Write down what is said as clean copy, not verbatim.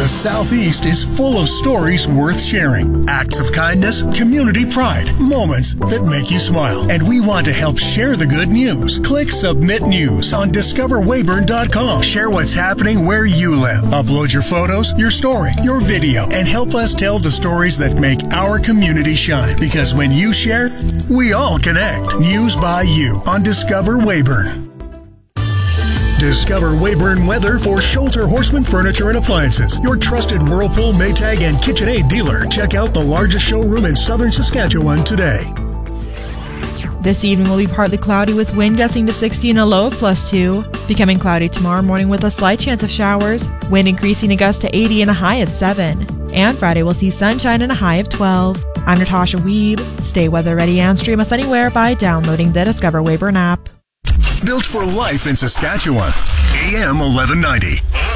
The Southeast is full of stories worth sharing. Acts of kindness, community pride, moments that make you smile. And we want to help share the good news. Click Submit News on DiscoverWeyburn.com. Share what's happening where you live. Upload your photos, your story, your video, and help us tell the stories that make our community shine. Because when you share, we all connect. News by you on Discover Weyburn. Discover Weyburn weather for Schulter Horseman Furniture and Appliances, your trusted Whirlpool, Maytag, and KitchenAid dealer. Check out the largest showroom in southern Saskatchewan today. This evening will be partly cloudy with wind gusting to 60 and a low of +2. Becoming cloudy tomorrow morning with a slight chance of showers. Wind increasing a gust to 80 and a high of 7. And Friday will see sunshine and a high of 12. I'm Natasha Weeb. Stay weather ready and stream us anywhere by downloading the Discover Weyburn app. Built for life in Saskatchewan. AM 1190.